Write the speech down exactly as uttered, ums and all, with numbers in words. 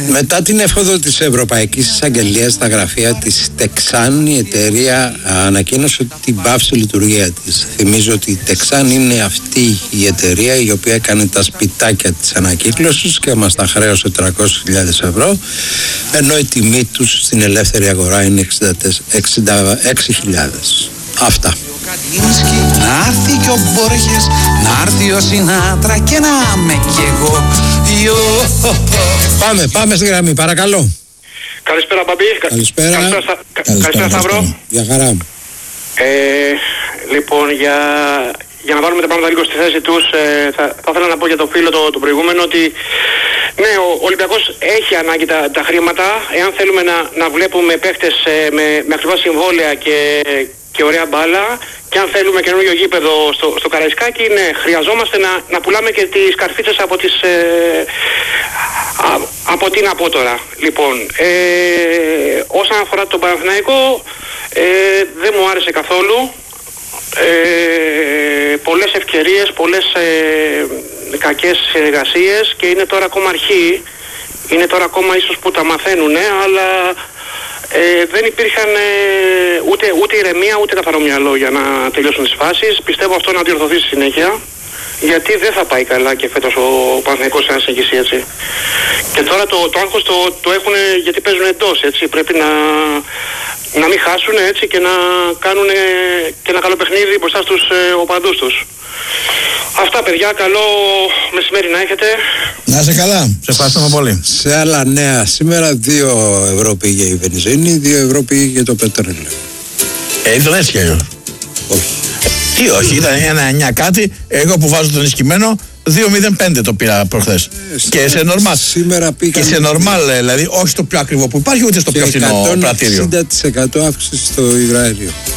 Μετά την έφοδο της Ευρωπαϊκής Εισαγγελίας στα γραφεία της Texan, η εταιρεία ανακοίνωσε την πάυση λειτουργία της. Θυμίζω ότι η Texan είναι αυτή η εταιρεία η οποία έκανε τα σπιτάκια της ανακύκλωσης και μας τα χρέωσε τριακόσιες χιλιάδες ευρώ, ενώ η τιμή τους στην ελεύθερη αγορά είναι εξήντα έξι χιλιάδες. Αυτά. Να έρθει και ο Μπόρχες, να έρθει ο Σινάτρα και να είμαι κι εγώ. Πάμε, πάμε στη γραμμή, παρακαλώ. Καλησπέρα, Μπαμπή. Καλησπέρα. Καλησπέρα, Στα... Καλησπέρα, Καλησπέρα Σταύρο. Για χαρά μου. Ε, λοιπόν, για, για να βάλουμε τα πράγματα λίγο στη θέση τους, ε, θα, θα ήθελα να πω για το φίλο το, το προηγούμενο ότι ναι, ο Ολυμπιακός έχει ανάγκη τα, τα χρήματα. Εάν θέλουμε να, να βλέπουμε παίχτες ε, με, με ακριβά συμβόλαια και, και ωραία μπάλα, και αν θέλουμε καινούργιο γήπεδο στο, στο Καραϊσκάκι, ναι, χρειαζόμαστε να, να πουλάμε και τις καρφίτσες από τις... Ε, α, από την απότορα. Λοιπόν, ε, όσον αφορά τον Παναθηναϊκό, ε, δεν μου άρεσε καθόλου. Ε, πολλές ευκαιρίες, πολλές ε, κακές συνεργασίες και είναι τώρα ακόμα αρχή. Είναι τώρα ακόμα ίσως που τα μαθαίνουν, αλλά ε, δεν υπήρχαν ε, ούτε, ούτε ηρεμία ούτε καθαρό μυαλό για να τελειώσουν τις φάσεις. Πιστεύω αυτό να διορθωθεί στη συνέχεια, γιατί δεν θα πάει καλά και φέτος ο Παναθηναϊκός αν συνεχίσει έτσι. Και τώρα το, το άγχος το, το έχουν γιατί παίζουν εντός, έτσι. Πρέπει να, να μην χάσουν, έτσι, και να κάνουν και ένα καλό παιχνίδι μπροστά στους ε, οπαδούς τους. Αυτά, παιδιά, καλό μεσημέρι να έχετε. Να είσαι καλά, σε ευχαριστούμε πολύ. Σε άλλα νέα, σήμερα δύο ευρώ πήγε η βενζίνη, δύο ευρώ πήγε το πετρέλαιο. Ε, δεν έτσι κι αλλιώς. Όχι. Τι όχι, ήταν ένα εννιά κάτι, εγώ που βάζω το ενισχυμένο δύο μηδέν πέντε το πήρα προχθές. Ε, και σε νορμάλ. Σήμερα πήγα. Και σε νορμάλ, δηλαδή, όχι στο πιο ακριβό που υπάρχει, ούτε στο πιο φθηνό πρατήριο. εξήντα τοις εκατό αύξηση στο υδραέριο.